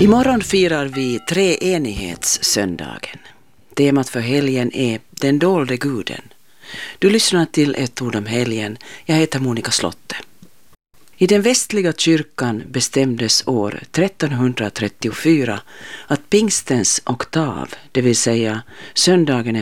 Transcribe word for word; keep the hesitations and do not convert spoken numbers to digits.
Imorgon firar vi treenighetssöndagen. Temat för helgen är den dolde guden. Du lyssnar till ett ord om helgen. Jag heter Monica Slotte. I den västliga kyrkan bestämdes år trettonhundratrettiofyra att pingstens oktav, det vill säga söndagen